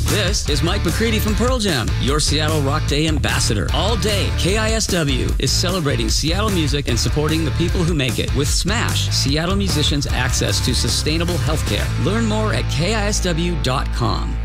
This is Mike McCready from Pearl Jam, your Seattle Rock Day ambassador. All day, KISW is celebrating Seattle music and supporting the people who make it with SMASH, Seattle musicians' access to sustainable health care. Learn more at KISW.com.